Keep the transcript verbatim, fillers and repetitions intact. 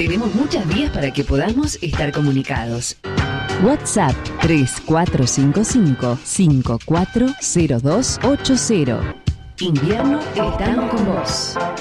Tenemos muchas vías para que podamos estar comunicados. WhatsApp tres cuatro cinco cinco, cinco cuatro cero dos ocho cero. Invierno, estamos con vos.